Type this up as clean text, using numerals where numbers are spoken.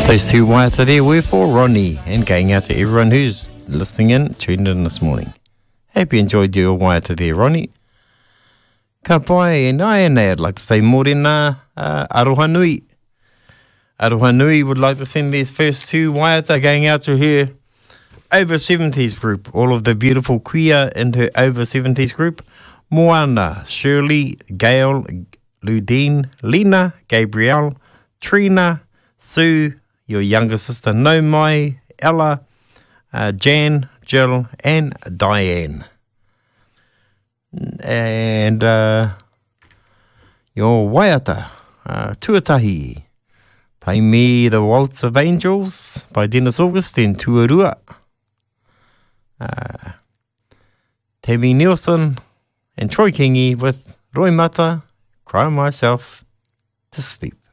Those two waiata there were for Ronnie, and going out to everyone who's listening in, tuned in this morning. Hope you enjoyed your waiata there, Ronnie. Ka pai e nai, I'd like to say morena Aroha Nui. Aroha Nui would like to send these first two waiata going out to her over 70s group, all of the beautiful queer in her over 70s group. Moana, Shirley, Gail, Ludine, Lena, Gabrielle, Trina, Sue, your younger sister Nomai, Ella, Jan, Jill, and Diane. And your waiata, Tuatahi. Play me The Waltz of Angels by Dennis August and Tuarua. Tammy Nielsen and Troy Kingi with Roy Mata, Cry Myself to Sleep.